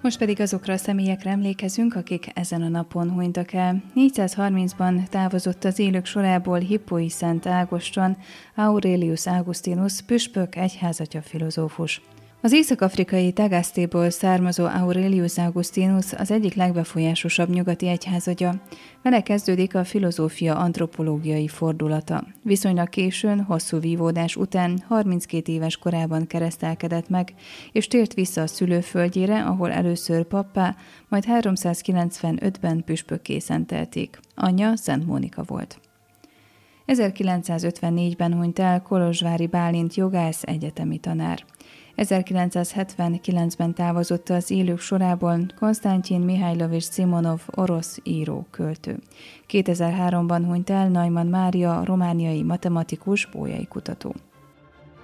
Most pedig azokra a személyekre emlékezünk, akik ezen a napon hunytak el. 430-ban távozott az élők sorából Hippói Szent Ágoston, Aurelius Augustinus, püspök, egyházatya, filozófus. Az észak-afrikai Tagasztéból származó Aurelius Augustinus az egyik legbefolyásosabb nyugati egyházatya. Vele kezdődik a filozófia antropológiai fordulata. Viszonylag későn, hosszú vívódás után 32 éves korában keresztelkedett meg, és tért vissza a szülőföldjére, ahol először pappá, majd 395-ben püspökké szentelték. Anyja Szent Mónika volt. 1954-ben hunyt el Kolozsvári Bálint jogász, egyetemi tanár. 1979-ben távozott az élők sorából Konstantin Mihajlovics Simonov, orosz író, költő. 2003-ban hunyt el Neumann Mária, romániai matematikus, bolyai kutató.